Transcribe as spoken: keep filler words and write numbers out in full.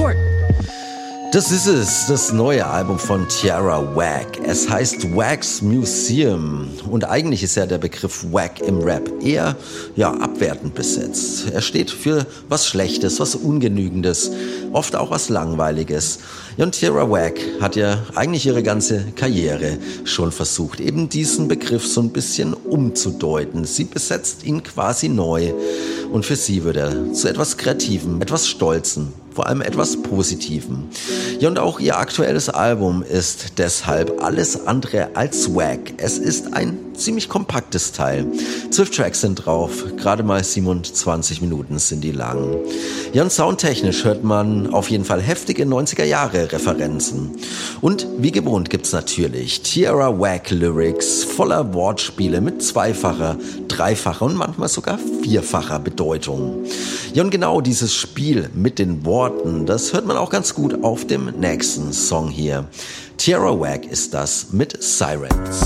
Court. Das ist es, das neue Album von Tierra Whack. Es heißt Wax Museum und eigentlich ist ja der Begriff Wack im Rap eher ja, abwertend besetzt. Er steht für was Schlechtes, was Ungenügendes, oft auch was Langweiliges. Ja, und Tierra Whack hat ja eigentlich ihre ganze Karriere schon versucht, eben diesen Begriff so ein bisschen umzudeuten. Sie besetzt ihn quasi neu und für sie wird er zu etwas Kreativem, etwas Stolzen, vor allem etwas Positivem. Ja, und auch ihr aktuelles Album ist deshalb alles andere als wack. Es ist ein ziemlich kompaktes Teil. Zwölf Tracks sind drauf, gerade mal siebenundzwanzig Minuten sind die lang. Ja, und soundtechnisch hört man auf jeden Fall heftige neunziger-Jahre-Referenzen. Und wie gewohnt gibt's natürlich Tierra Whack Lyrics voller Wortspiele mit zweifacher, dreifacher und manchmal sogar vierfacher Bedeutung. Ja, und genau dieses Spiel mit den Worten, das hört man auch ganz gut auf dem nächsten Song hier. Tierra Whack ist das mit Sirens.